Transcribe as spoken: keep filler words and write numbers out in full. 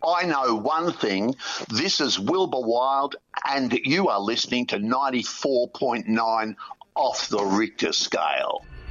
I know one thing. This is Wilbur Wild, and you are listening to ninety-four point nine Off the Richter Scale.